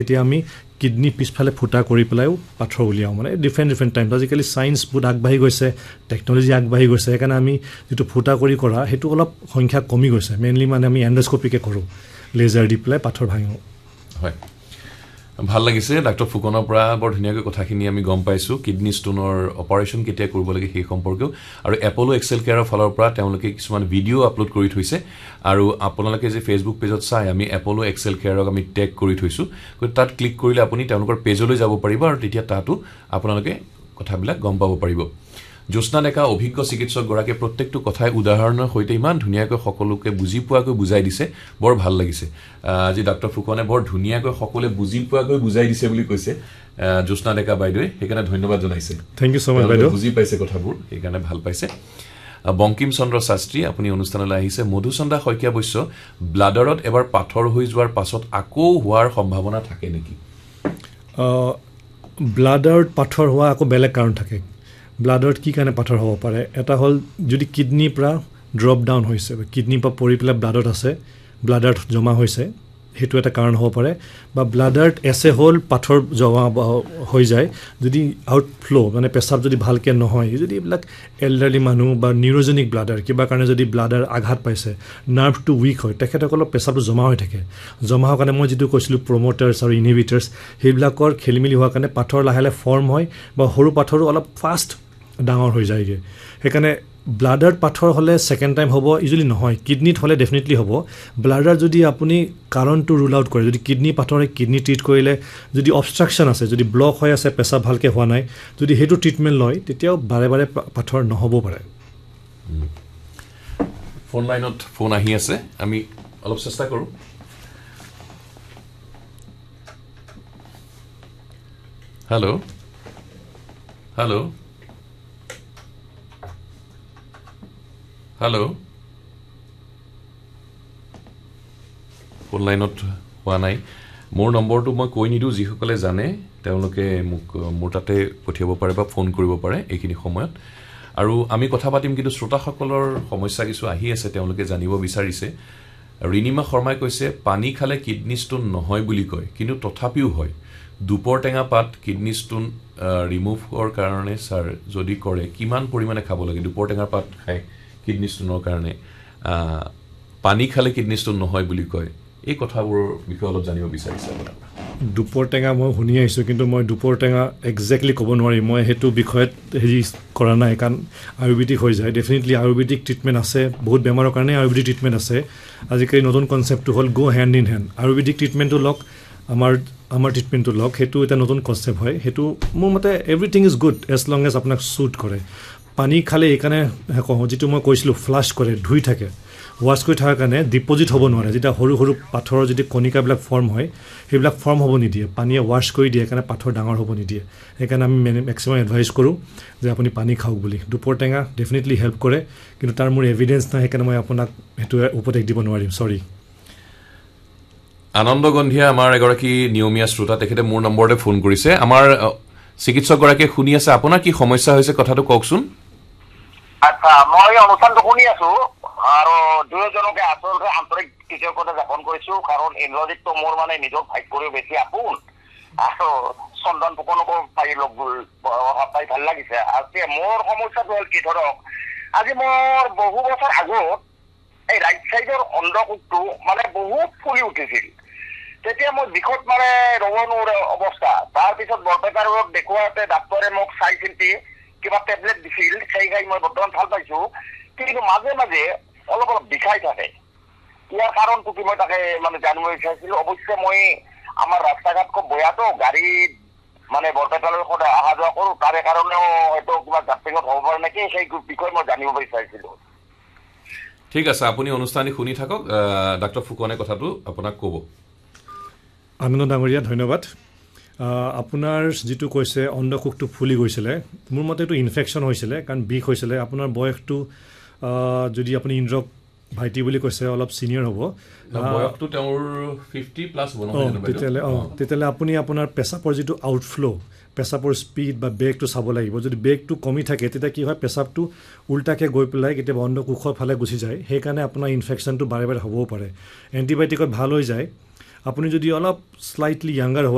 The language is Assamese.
এতিয়া আমি কিডনি পিছফালে ফুটা কৰি পেলাইও পাথৰ উলিয়াওঁ মানে ডিফাৰেণ্ট টাইমছ আজিকালি ছায়েন্স বহুত আগবাঢ়ি গৈছে টেকন'লজি আগবাঢ়ি গৈছে সেইকাৰণে আমি যিটো ফুটা কৰি কৰা সেইটো অলপ সংখ্যা কমি গৈছে মেইনলি মানে আমি এণ্ডস্কপিকে কৰোঁ লেজাৰ দি পেলাই পাথৰ ভাঙো হয় ভাল লাগিছে ডাক্তৰ ফুকনৰ পৰা বৰ ধুনীয়াকৈ কথাখিনি আমি গম পাইছোঁ কিডনি ষ্টোনৰ অপাৰেশ্যন কেতিয়া কৰিব লাগে সেই সম্পৰ্কেও আৰু এপলো এক্সেল কেয়াৰৰ ফালৰ পৰা তেওঁলোকে কিছুমান ভিডিঅ' আপলোড কৰি থৈছে আৰু আপোনালোকে যে ফেচবুক পেজত চাই আমি এপলো এক্সেল কেয়াৰক আমি টেগ কৰি থৈছোঁ গতিকে তাত ক্লিক কৰিলে আপুনি তেওঁলোকৰ পেজলৈ যাব পাৰিব আৰু তেতিয়া তাতো আপোনালোকে কথাবিলাক গম পাব পাৰিব জ্যোৎস্না ডেকা অভিজ্ঞ চিকিৎসকগৰাকীয়ে প্ৰত্যেকটো কথাই উদাহৰণৰ সৈতে ইমান ধুনীয়াকৈ সকলোকে বুজি পোৱাকৈ বুজাই দিছে বৰ ভাল লাগিছে আজি ডাক্তৰ ফুকনে বৰ ধুনীয়াকৈ সকলোৱে বুজি পোৱাকৈ বুজাই দিছে বুলি কৈছে জ্যোৎস্না ডেকা বাইদেৱে সেইকাৰণে ধন্যবাদ জনাইছে থেংক ইউ সো মাচ বাইদেউ বুজি পাইছে কথাবোৰ সেইকাৰণে ভাল পাইছে বংকিম চন্দ্ৰ শাস্ত্ৰী আপুনি অনুষ্ঠানলৈ আহিছে মধুচন্দা শইকীয়া বৈশ্য ব্লাডাৰত এবাৰ পাথৰ হৈ যোৱাৰ পাছত আকৌ হোৱাৰ সম্ভাৱনা থাকে নেকি ব্লাডাৰত পাথৰ হোৱা আকৌ বেলেগ কাৰণ থাকে ব্লাডাৰত কি কাৰণে পাথৰ হ'ব পাৰে এটা হ'ল যদি কিডনিৰ পৰা ড্ৰপ ডাউন হৈছে কিডনিৰ পৰা পৰি পেলাই ব্লাডত আছে ব্লাডাৰত জমা হৈছে সেইটো এটা কাৰণ হ'ব পাৰে বা ব্লাডাৰত এছে হ'ল পাথৰ জমা হৈ যায় যদি আউটফ্ল' মানে পেচাব যদি ভালকৈ নহয় যদি এইবিলাক এল্ডাৰলি মানুহ বা নিউৰজেনিক ব্লাডাৰ কিবা কাৰণে যদি ব্লাডাৰ আঘাত পাইছে নাৰ্ভটো উইক হয় তেখেতসকলৰ পেচাবটো জমা হৈ থাকে জমা হোৱাৰ কাৰণে মই যিটো কৈছিলোঁ প্ৰম'টাৰ্ছ আৰু ইনহিবিটাৰ্ছ সেইবিলাকৰ খেলিমেলি হোৱাৰ কাৰণে পাথৰ লাহে লাহে ফৰ্ম হয় বা সৰু পাথৰো অলপ ফাষ্ট ডাঙৰ হৈ যায়গৈ সেইকাৰণে ব্লাডাৰত পাথৰ হ'লে ছেকেণ্ড টাইম হ'ব ইউজুৱেলি নহয় কিডনিত হ'লে ডেফিনেটলি হ'ব ব্লাডাৰ যদি আপুনি কাৰণটো ৰুল আউট কৰে যদি কিডনি পাথৰে কিডনি ট্ৰিট কৰিলে যদি অবষ্ট্ৰাকশ্যন আছে যদি ব্লক হৈ আছে পেচাব ভালকৈ হোৱা নাই যদি সেইটো ট্ৰিটমেণ্ট লয় তেতিয়াও বাৰে বাৰে পাথৰ নহ'ব পাৰে ফোন লাইনত ফোন আহি আছে আমি অলপ চেষ্টা কৰোঁ হেল্ল' হেল্ল' হেল্ল' ফোন লাইনত হোৱা নাই মোৰ নম্বৰটো মই কৈ নিদিওঁ যিসকলে জানে তেওঁলোকে মোক মোৰ তাতে পঠিয়াব পাৰে বা ফোন কৰিব পাৰে এইখিনি সময়ত আৰু আমি কথা পাতিম কিন্তু শ্ৰোতাসকলৰ সমস্যা কিছু আহি আছে তেওঁলোকে জানিব বিচাৰিছে ৰিনিমা শৰ্মাই কৈছে পানী খালে কিডনি ষ্টোন নহয় বুলি কয় কিন্তু তথাপিও হয় দুপৰ টেঙা পাত কিডনি ষ্টোন ৰিমুভৰ কাৰণে ছাৰ যদি কৰে কিমান পৰিমাণে খাব লাগে দুপৰ টেঙাৰ পাত খায় কিডনি ষ্টোনৰ কাৰণে পানী খালে কিডনি ষ্টোন নহয় বুলি কয় এই কথাবোৰৰ বিষয়ে অলপ জানিব বিচাৰিছে আপোনাৰ দুপৰ টেঙা মই শুনি আহিছোঁ কিন্তু মই দুপৰ টেঙা একজেক্টলি ক'ব নোৱাৰিম মই সেইটো বিষয়ত কৰা নাই কাৰণ আয়ুৰ্বেদিক হৈ যায় ডেফিনেটলি আয়ুৰ্বেদিক ট্ৰিটমেণ্ট আছে বহুত বেমাৰৰ কাৰণে আয়ুৰ্বেদিক ট্ৰিটমেণ্ট আছে আজিকালি নতুন কনচেপ্টটো হ'ল গ' হেণ্ড ইন হেণ্ড আয়ুৰ্বেদিক ট্ৰিটমেণ্টটো লওক আমাৰ ট্ৰিটমেণ্টটো লওক সেইটো এটা নতুন কনচেপ্ট হয় সেইটো মোৰ মতে everything is good as long as আপোনাক শ্বুট কৰে পানী খালে এইকাৰণে কওঁ যিটো মই কৈছিলোঁ ফ্লাছ কৰে ধুই থাকে ৱাছ কৰি থকাৰ কাৰণে ডিপজিট হ'ব নোৱাৰে যেতিয়া সৰু সৰু পাথৰৰ যদি কণিকাবিলাক ফৰ্ম হয় সেইবিলাক ফৰ্ম হ'ব নিদিয়ে পানীয়ে ৱাছ কৰি দিয়ে সেইকাৰণে পাথৰ ডাঙৰ হ'ব নিদিয়ে সেইকাৰণে আমি মেক্সিমাম এডভাইচ কৰোঁ যে আপুনি পানী খাওক বুলি দুপৰ টেঙা ডেফিনেটলি হেল্প কৰে কিন্তু তাৰ মোৰ এভিডেঞ্চ নাই সেইকাৰণে মই আপোনাক সেইটো উপদেশ দিব নোৱাৰিম চৰি আনন্দ গন্ধিয়া আমাৰ এগৰাকী নিয়মীয়া শ্ৰোতা তেখেতে মোৰ নম্বৰতে ফোন কৰিছে আমাৰ চিকিৎসকগৰাকীয়ে শুনি আছে আপোনাৰ কি সমস্যা হৈছে কথাটো কওকচোন আচ্ছা মই অনুষ্ঠানটো শুনি আছো আৰু দুয়োজনকে আচলতে আন্তৰিক কৃতজ্ঞতা জ্ঞাপন কৰিছো কাৰণ ইন্দ্ৰজিতটো মোৰ মানে নিজৰ ভাগ্যৰেও বেছি আপোন আৰু চন্দন ফুকনকো পাই পাই ভাল লাগিছে আজি মোৰ সমস্যাটো হ'ল কি ধৰক আজি মোৰ বহু বছৰ আগত এই ৰাইট চাইডৰ অন্ধকোষটো মানে বহুত ফুলি উঠিছিল তেতিয়া মই বিষত মানে ৰ'ব নোৱাৰা অৱস্থা তাৰপিছত বৰপেটাৰত দেখুৱাতে ডাক্তৰে মোক চাই চিন্তি কিবা টেবলেট দিছিল সেই খাই মই বৰ্তমান ভাল পাইছো কিন্তু মাজে মাজে অলপ অলপ বিষাই থাকে ইয়াৰ কাৰণটো কি মই তাকে মানে জানিব বিচাৰিছিলো অৱশ্যে মই আমাৰ ৰাস্তা ঘাট খুব বেয়াটো গাড়ীত মানে বৰপেটালৈ সদায় অহা যোৱা কৰোঁ তাৰে কাৰণেও হয়তো কিবা জাম্পিঙত হ'ব পাৰে নেকি সেই বিষয়ে মই জানিব বিচাৰিছিলো ঠিক আছে আপুনি অনুষ্ঠানটি শুনি থাকক ডাক্তৰ ফুকনে কথাটো আপোনাক ক'ব আনন্দ ডাঙৰীয়া ধন্যবাদ আপোনাৰ যিটো কৈছে অন্ধকোষটো ফুলি গৈছিলে মোৰ মতে এইটো ইনফেকশ্যন হৈছিলে কাৰণ বিষ হৈছিলে আপোনাৰ বয়সটো যদি আপুনি ইন্দ্ৰক ভাইটি বুলি কৈছে অলপ ছিনিয়ৰ হ'ব বয়সটো তেওঁৰ 50 প্লাছ হ'ব তেতিয়াহ'লে আপুনি আপোনাৰ পেচাবৰ যিটো আউটফ্ল' পেচাবৰ স্পীড বা বেগটো চাব লাগিব যদি বেগটো কমি থাকে তেতিয়া কি হয় পেচাবটো উল্টাকৈ গৈ পেলাই কেতিয়াবা অন্ধকোষৰ ফালে গুচি যায় সেইকাৰণে আপোনাৰ ইনফেকশ্যনটো বাৰে বাৰে হ'বও পাৰে এণ্টিবায়'টিকত ভাল হৈ যায় আপুনি যদি অলপ শ্লাইটলি য়াংগাৰ হ'ব